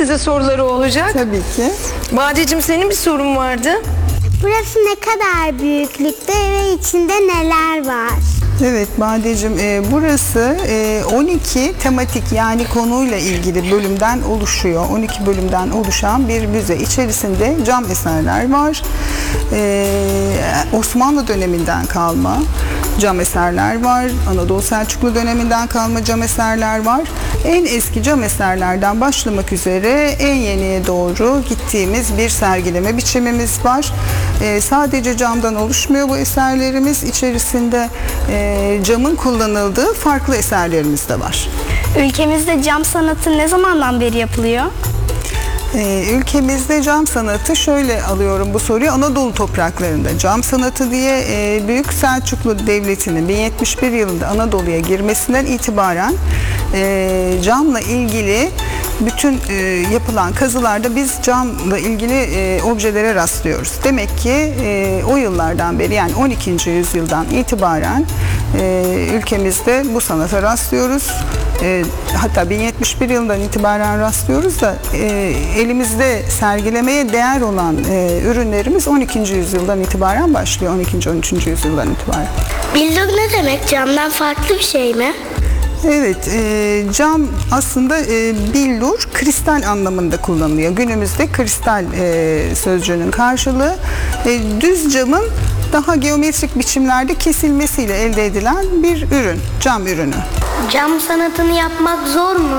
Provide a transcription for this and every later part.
size soruları olacak. Tabii ki. Badeciğim, senin bir sorun vardı. Burası ne kadar büyüklükte ve içinde neler var? Evet Badeciğim, burası 12 tematik yani konuyla ilgili bölümden oluşuyor. 12 bölümden oluşan bir müze. İçerisinde cam eserler var. Osmanlı döneminden kalma cam eserler var. Anadolu Selçuklu döneminden kalma cam eserler var. En eski cam eserlerden başlamak üzere en yeniye doğru gittiğimiz bir sergileme biçimimiz var. Sadece camdan oluşmuyor bu eserlerimiz. İçerisinde camın kullanıldığı farklı eserlerimiz de var. Ülkemizde cam sanatı ne zamandan beri yapılıyor? Ülkemizde cam sanatı, şöyle alıyorum bu soruyu, Anadolu topraklarında cam sanatı diye Büyük Selçuklu Devleti'nin 1071 yılında Anadolu'ya girmesinden itibaren camla ilgili bütün yapılan kazılarda biz camla ilgili objelere rastlıyoruz. Demek ki o yıllardan beri, yani 12. yüzyıldan itibaren ülkemizde bu sanata rastlıyoruz. Hatta 1071 yılından itibaren rastlıyoruz da elimizde sergilemeye değer olan ürünlerimiz 12. yüzyıldan itibaren başlıyor. 12. 13. yüzyıldan itibaren. Billur ne demek? Camdan farklı bir şey mi? Evet, cam aslında billur, kristal anlamında kullanılıyor. Günümüzde kristal sözcüğünün karşılığı düz camın daha geometrik biçimlerde kesilmesiyle elde edilen bir ürün, cam ürünü. Cam sanatını yapmak zor mu?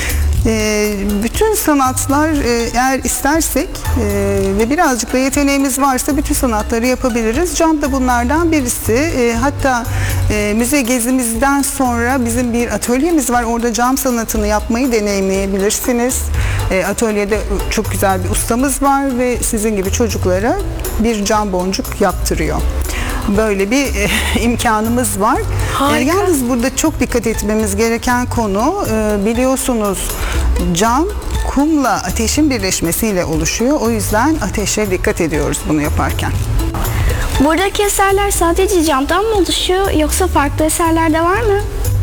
Bütün sanatlar, eğer istersek ve birazcık da yeteneğimiz varsa bütün sanatları yapabiliriz. Cam da bunlardan birisi. Hatta müze gezimizden sonra bizim bir atölyemiz var. Orada cam sanatını yapmayı deneyimleyebilirsiniz. Atölyede çok güzel bir ustamız var ve sizin gibi çocuklara bir cam boncuk yaptırıyor. Böyle bir imkanımız var. Yalnız burada çok dikkat etmemiz gereken konu, biliyorsunuz cam kumla ateşin birleşmesiyle oluşuyor. O yüzden ateşe dikkat ediyoruz bunu yaparken. Buradaki eserler sadece camdan mı oluşuyor yoksa farklı eserler de var mı?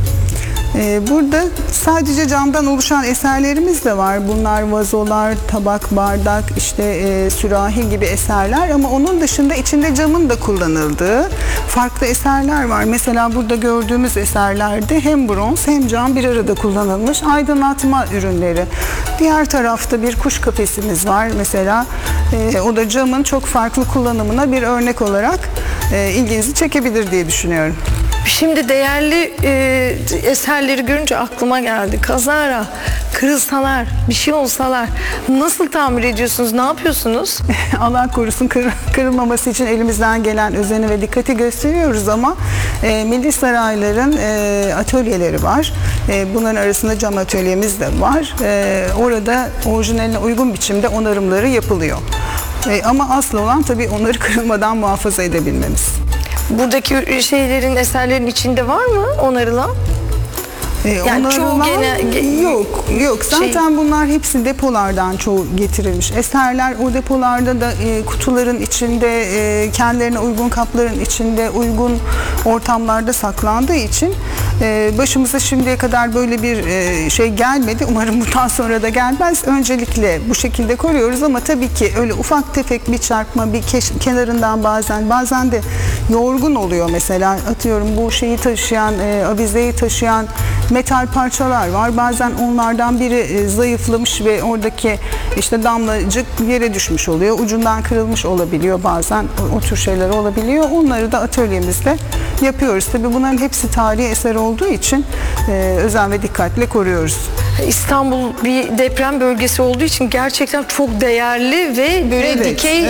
Burada sadece camdan oluşan eserlerimiz de var. Bunlar vazolar, tabak, bardak, işte sürahi gibi eserler, ama onun dışında içinde camın da kullanıldığı farklı eserler var. Mesela burada gördüğümüz eserlerde hem bronz hem cam bir arada kullanılmış aydınlatma ürünleri. Diğer tarafta bir kuş kafesimiz var mesela. O da camın çok farklı kullanımına bir örnek olarak ilginizi çekebilir diye düşünüyorum. Şimdi değerli eserleri görünce aklıma geldi. Kazara kırılsalar, bir şey olsalar nasıl tamir ediyorsunuz, ne yapıyorsunuz? Allah korusun, kırılmaması için elimizden gelen özeni ve dikkati gösteriyoruz, ama milli sarayların atölyeleri var. Bunların arasında cam atölyemiz de var. Orada orijinaline uygun biçimde onarımları yapılıyor. Ama asıl olan tabii onları kırılmadan muhafaza edebilmemiz. Buradaki şeylerin, eserlerin içinde var mı onarılan? Yani çoğu yok. Zaten bunlar hepsi depolardan çoğu getirilmiş eserler. O depolarda da kutuların içinde, kendilerine uygun kapların içinde, uygun ortamlarda saklandığı için başımıza şimdiye kadar böyle bir şey gelmedi. Umarım bundan sonra da gelmez. Öncelikle bu şekilde koruyoruz, ama tabii ki öyle ufak tefek bir çarpma, bir kenarından bazen de yorgun oluyor mesela. Atıyorum, bu şeyi taşıyan, avizeyi taşıyan metal parçalar var. Bazen onlardan biri zayıflamış ve oradaki işte damlacık yere düşmüş oluyor. Ucundan kırılmış olabiliyor bazen. O tür şeyler olabiliyor. Onları da atölyemizde yapıyoruz. Tabii bunların hepsi tarihi eser olduğu için özen ve dikkatle koruyoruz. İstanbul bir deprem bölgesi olduğu için gerçekten çok değerli ve böyle dikey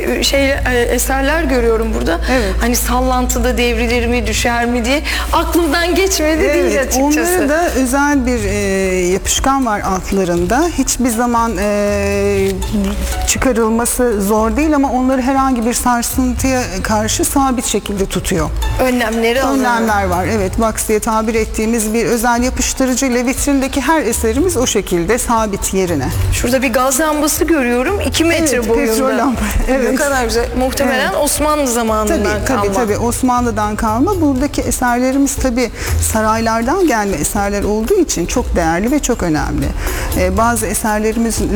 eserler görüyorum burada. Evet. Hani sallantıda devrilir mi, düşer mi diye aklımdan geçmedi değil açıkçası. Onlara da özel bir yapışkan var altlarında. Hiçbir zaman çıkarılması zor değil, ama onları herhangi bir sarsıntıya karşı sabit şekilde tutuyor. Önlemler var. Evet, wax diye tabir ettiğimiz bir özel yapıştırıcı ile vitrindeki her eserimiz o şekilde sabit yerine. Şurada bir gaz lambası görüyorum. 2 metre boyunda. Petrol lamba. Evet. Ne kadar güzel. Muhtemelen Osmanlı zamanından kalma. Tabii Osmanlı'dan kalma. Buradaki eserlerimiz tabii saraylardan gelme eserler olduğu için çok değerli ve çok önemli. Bazı eserlerimiz